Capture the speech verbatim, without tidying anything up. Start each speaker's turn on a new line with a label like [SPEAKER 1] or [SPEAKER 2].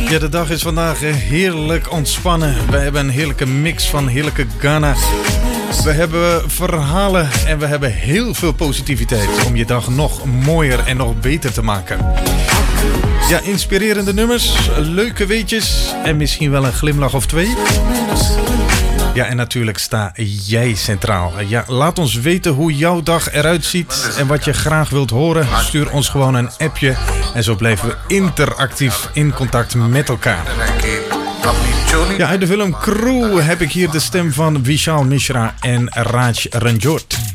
[SPEAKER 1] Ja, de dag is vandaag heerlijk ontspannen. We hebben een heerlijke mix van heerlijke Ghana. We hebben verhalen en we hebben heel veel positiviteit om je dag nog mooier en nog beter te maken. Ja, inspirerende nummers, leuke weetjes en misschien wel een glimlach of twee. Ja, en natuurlijk sta jij centraal. Ja, laat ons weten hoe jouw dag eruit ziet en wat je graag wilt horen. Stuur ons gewoon een appje en zo blijven we interactief in contact met elkaar. Ja, uit de film Crew heb ik hier de stem van Vishal Mishra en Raj Ranjot.